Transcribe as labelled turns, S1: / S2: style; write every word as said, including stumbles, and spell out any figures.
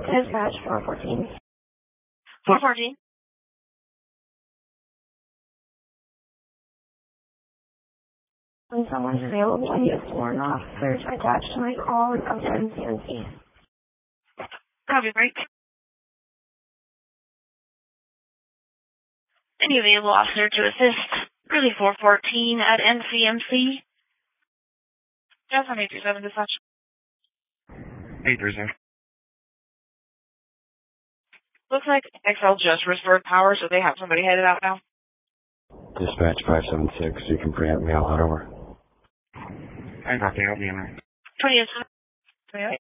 S1: Dispatch four fourteen.
S2: four fourteen.
S1: When someone's available, I need foreign officers attached to my call and come to M C M C.
S2: Copy break. Any available officer to assist? Really four fourteen at N C M C. Just on eight three seven dispatch.
S3: eight three seven.
S2: Looks like X L just restored power, so they have somebody headed out now.
S4: Dispatch five seven six, you can preempt me, I'll head over.
S3: I got the L B M.
S2: twenty-eight. twenty-eight.